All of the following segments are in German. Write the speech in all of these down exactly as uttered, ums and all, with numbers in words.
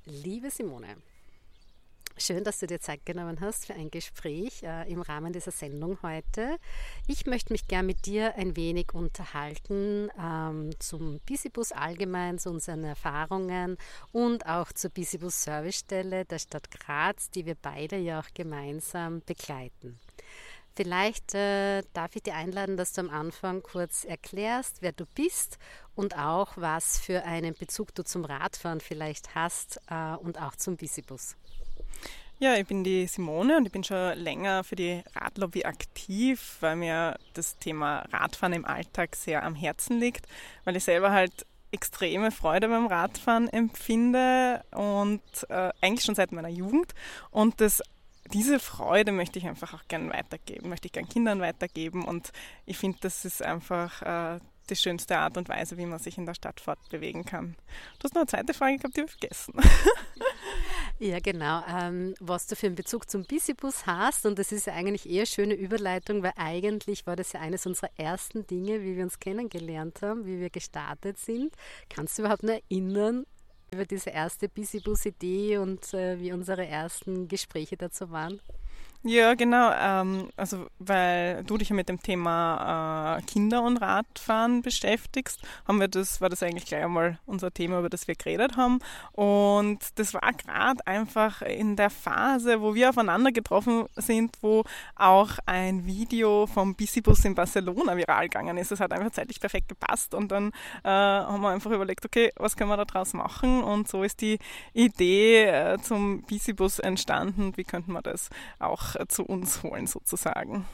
Liebe Simone, schön, dass du dir Zeit genommen hast für ein Gespräch äh, im Rahmen dieser Sendung heute. Ich möchte mich gern mit dir ein wenig unterhalten ähm, zum Bisibus allgemein, zu unseren Erfahrungen und auch zur Bisibus Servicestelle der Stadt Graz, die wir beide ja auch gemeinsam begleiten. Vielleicht äh, darf ich dir einladen, dass du am Anfang kurz erklärst, wer du bist und auch, was für einen Bezug du zum Radfahren vielleicht hast äh, und auch zum Bisibus. Ja, ich bin die Simone und ich bin schon länger für die Radlobby aktiv, weil mir das Thema Radfahren im Alltag sehr am Herzen liegt, weil ich selber halt extreme Freude beim Radfahren empfinde und äh, eigentlich schon seit meiner Jugend. Und das Diese Freude möchte ich einfach auch gerne weitergeben, möchte ich gerne Kindern weitergeben und ich finde, das ist einfach äh, die schönste Art und Weise, wie man sich in der Stadt fortbewegen kann. Du hast noch eine zweite Frage gehabt, die habe ich vergessen. Ja, genau. Ähm, was du für einen Bezug zum Bisibus hast, und das ist ja eigentlich eher eine schöne Überleitung, weil eigentlich war das ja eines unserer ersten Dinge, wie wir uns kennengelernt haben, wie wir gestartet sind. Kannst du überhaupt noch erinnern, über diese erste Bisibus-Idee und äh, wie unsere ersten Gespräche dazu waren? Ja, genau. Ähm, also weil du dich ja mit dem Thema äh, Kinder und Radfahren beschäftigst, haben wir das, war das eigentlich gleich einmal unser Thema, über das wir geredet haben. Und das war gerade einfach in der Phase, wo wir aufeinander getroffen sind, wo auch ein Video vom Bisibus in Barcelona viral gegangen ist. Es hat einfach zeitlich perfekt gepasst und dann äh, haben wir einfach überlegt, okay, was können wir da draus machen? Und so ist die Idee äh, zum Bisibus entstanden. Wie könnten wir das auch zu uns holen sozusagen.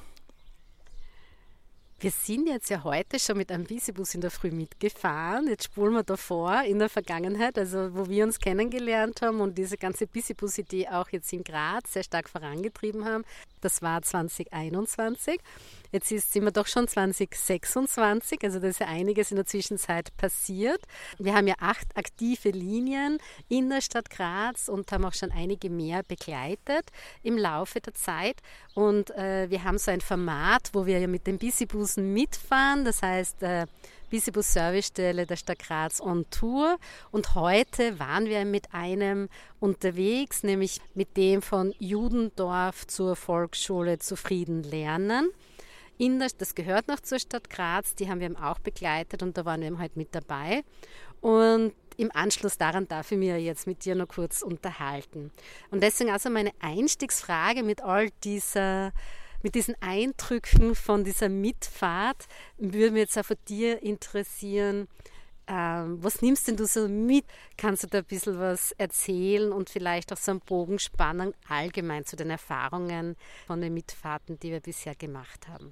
Wir sind jetzt ja heute schon mit einem Bisibus in der Früh mitgefahren. Jetzt spulen wir davor in der Vergangenheit, also wo wir uns kennengelernt haben und diese ganze Bisibus-Idee auch jetzt in Graz sehr stark vorangetrieben haben. Das war zwanzig einundzwanzig. Jetzt ist, sind wir doch schon zwanzig sechsundzwanzig, also da ist ja einiges in der Zwischenzeit passiert. Wir haben ja acht aktive Linien in der Stadt Graz und haben auch schon einige mehr begleitet im Laufe der Zeit. Und äh, wir haben so ein Format, wo wir ja mit den Bisibusen mitfahren, das heißt äh, Bisibus Servicestelle der Stadt Graz on Tour. Und heute waren wir mit einem unterwegs, nämlich mit dem von Judendorf zur Volksschule Zufrieden lernen. In der, das gehört noch zur Stadt Graz, die haben wir eben auch begleitet und da waren wir eben halt mit dabei. Und im Anschluss daran darf ich mich jetzt mit dir noch kurz unterhalten. Und deswegen also meine Einstiegsfrage mit all dieser, mit diesen Eindrücken von dieser Mitfahrt, würde mich jetzt auch von dir interessieren, ähm, was nimmst denn du so mit? Kannst du da ein bisschen was erzählen und vielleicht auch so einen Bogen spannen, allgemein zu den Erfahrungen von den Mitfahrten, die wir bisher gemacht haben?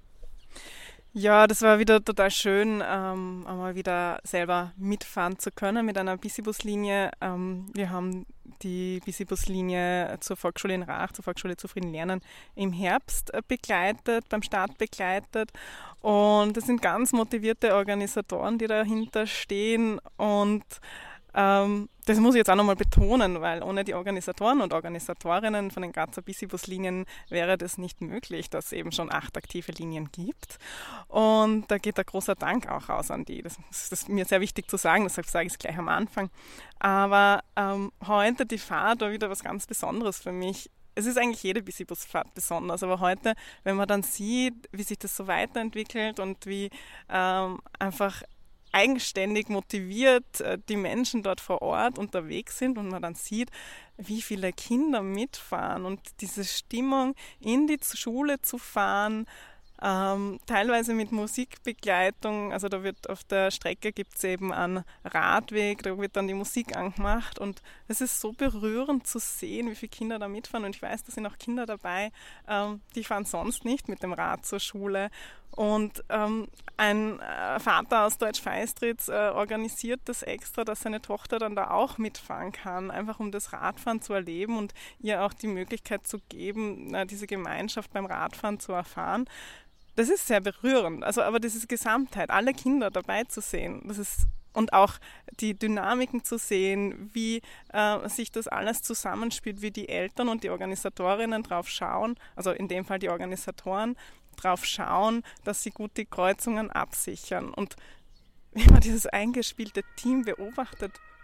Ja, das war wieder total schön, ähm, einmal wieder selber mitfahren zu können mit einer Bisibus-Linie. Ähm, wir haben die Bisibus-Linie zur Volksschule in Rach, zur Volksschule Zufrieden lernen, im Herbst begleitet, beim Start begleitet. Und das sind ganz motivierte Organisatoren, die dahinter stehen. Und ähm, das muss ich jetzt auch nochmal betonen, weil ohne die Organisatoren und Organisatorinnen von den Grazer Bisibus-Linien wäre das nicht möglich, dass es eben schon acht aktive Linien gibt. Und da geht ein großer Dank auch raus an die. Das, das ist mir sehr wichtig zu sagen, deshalb sage ich es gleich am Anfang. Aber ähm, heute die Fahrt war wieder was ganz Besonderes für mich. Es ist eigentlich jede Bisibusfahrt besonders, aber heute, wenn man dann sieht, wie sich das so weiterentwickelt und wie ähm, einfach eigenständig motiviert äh, die Menschen dort vor Ort unterwegs sind und man dann sieht, wie viele Kinder mitfahren und diese Stimmung in die Schule zu fahren, ähm, teilweise mit Musikbegleitung, also da wird auf der Strecke gibt es eben einen Radweg, da wird dann die Musik angemacht und es ist so berührend zu sehen, wie viele Kinder da mitfahren und ich weiß, da sind auch Kinder dabei, ähm, die fahren sonst nicht mit dem Rad zur Schule. Und ähm, ein äh, Vater aus Deutsch-Feistritz äh, organisiert das extra, dass seine Tochter dann da auch mitfahren kann, einfach um das Radfahren zu erleben und ihr auch die Möglichkeit zu geben, äh, diese Gemeinschaft beim Radfahren zu erfahren. Das ist sehr berührend, also aber diese Gesamtheit, alle Kinder dabei zu sehen, das ist und auch die Dynamiken zu sehen, wie äh, sich das alles zusammenspielt, wie die Eltern und die Organisatorinnen drauf schauen, also in dem Fall die Organisatoren, drauf schauen, dass sie gut die Kreuzungen absichern. Und wenn man dieses eingespielte Team beobachtet,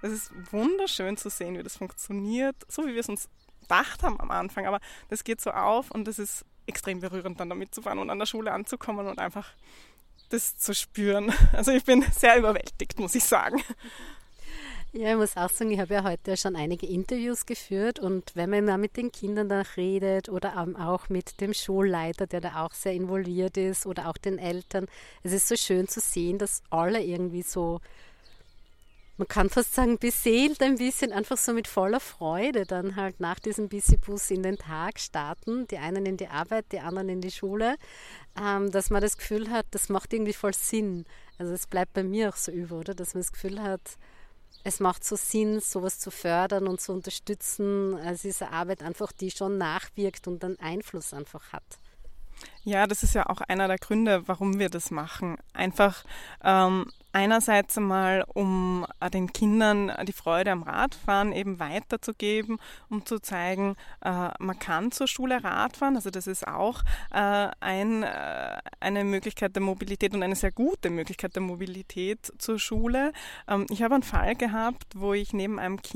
Es ist wunderschön zu sehen, wie das funktioniert, so wie wir es uns gedacht haben am Anfang, aber das geht so auf und es ist extrem berührend, dann damit zu fahren und an der Schule anzukommen und einfach das zu spüren. Also ich bin sehr überwältigt, muss ich sagen. Ja, ich muss auch sagen, ich habe ja heute schon einige Interviews geführt und wenn man da mit den Kindern dann redet oder auch mit dem Schulleiter, der da auch sehr involviert ist oder auch den Eltern, es ist so schön zu sehen, dass alle irgendwie so, man kann fast sagen, beseelt ein bisschen, einfach so mit voller Freude dann halt nach diesem Bisi-Bus in den Tag starten, die einen in die Arbeit, die anderen in die Schule, ähm, dass man das Gefühl hat, das macht irgendwie voll Sinn. Also es bleibt bei mir auch so über, oder? Dass man das Gefühl hat, es macht so Sinn, sowas zu fördern und zu unterstützen. Es ist eine Arbeit einfach, die schon nachwirkt und einen Einfluss einfach hat. Ja, das ist ja auch einer der Gründe, warum wir das machen. Einfach ähm, einerseits einmal, um äh, den Kindern die Freude am Radfahren eben weiterzugeben, um zu zeigen, äh, man kann zur Schule Radfahren. Also das ist auch äh, ein, äh, eine Möglichkeit der Mobilität und eine sehr gute Möglichkeit der Mobilität zur Schule. Ähm, ich habe einen Fall gehabt, wo ich neben einem Kind